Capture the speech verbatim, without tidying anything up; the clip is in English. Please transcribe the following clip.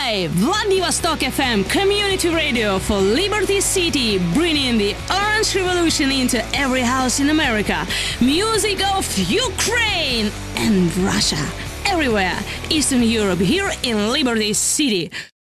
by Vladivostok F M Community Radio for Liberty City, bringing the Orange Revolution into every house in America. Music of Ukraine and Russia. Everywhere, Eastern Europe, here in Liberty City.